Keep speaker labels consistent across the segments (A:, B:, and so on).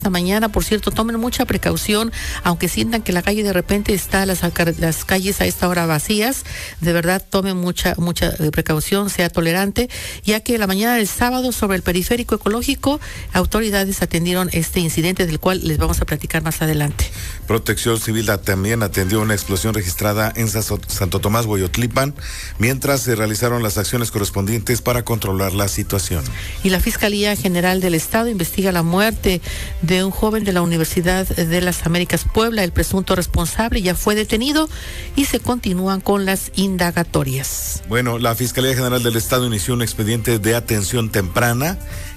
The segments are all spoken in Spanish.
A: esta mañana. Por cierto, tomen mucha precaución, aunque sientan que la calle de repente está, las calles a esta hora vacías, de verdad tomen mucha precaución, sea tolerante, ya que la mañana del sábado sobre el periférico ecológico, autoridades atendieron este incidente del cual les vamos a platicar más adelante.
B: Protección Civil también atendió una explosión registrada en Santo Tomás, Hueyotlipan, mientras se realizaron las acciones correspondientes para controlar la situación.
A: Y la Fiscalía General del Estado investiga la muerte de un joven de la Universidad de las Américas Puebla. El presunto responsable ya fue detenido y se continúan con las indagatorias.
B: Bueno, la Fiscalía General del Estado inició un expediente de atención temprana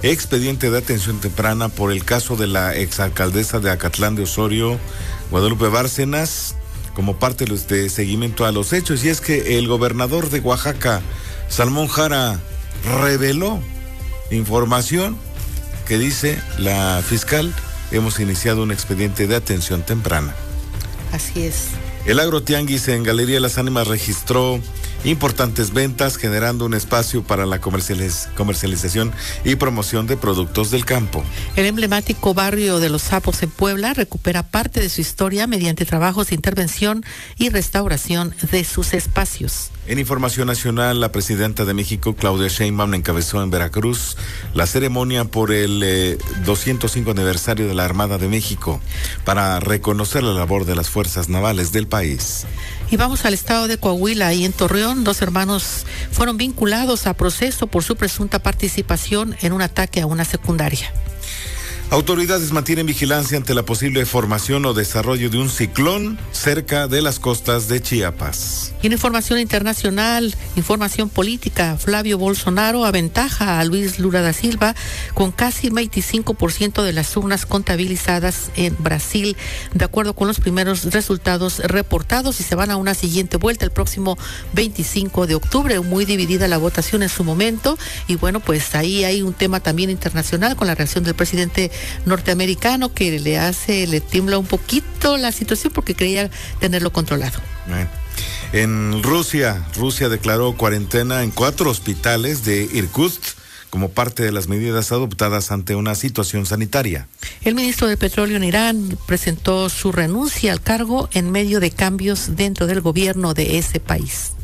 B: por el caso de la exalcaldesa de Acatlán de Osorio, Guadalupe Bárcenas, como parte de seguimiento a los hechos. Y es que el gobernador de Oaxaca, Salmón Jara, reveló información que dice la fiscal: hemos iniciado un expediente de atención temprana.
A: Así es.
B: El agrotianguis en Galería Las Ánimas registró importantes ventas, generando un espacio para la comercialización y promoción de productos del campo.
A: El emblemático barrio de Los Sapos en Puebla recupera parte de su historia mediante trabajos de intervención y restauración de sus espacios.
B: En información nacional, la presidenta de México, Claudia Sheinbaum, encabezó en Veracruz la ceremonia por el 205 aniversario de la Armada de México para reconocer la labor de las fuerzas navales del país.
A: Y vamos al estado de Coahuila. Ahí en Torreón, 2 hermanos fueron vinculados a proceso por su presunta participación en un ataque a una secundaria.
B: Autoridades mantienen vigilancia ante la posible formación o desarrollo de un ciclón cerca de las costas de Chiapas.
A: Y en información internacional, información política, Flavio Bolsonaro aventaja a Luis Lula da Silva con casi el 25% de las urnas contabilizadas en Brasil, de acuerdo con los primeros resultados reportados, y se van a una siguiente vuelta el próximo 25 de octubre. Muy dividida la votación en su momento, y bueno, pues ahí hay un tema también internacional con la reacción del presidente norteamericano, que le tiembla un poquito la situación porque creía tenerlo controlado.
B: En Rusia declaró cuarentena en 4 hospitales de Irkutsk como parte de las medidas adoptadas ante una situación sanitaria.
A: El ministro de Petróleo en Irán presentó su renuncia al cargo en medio de cambios dentro del gobierno de ese país.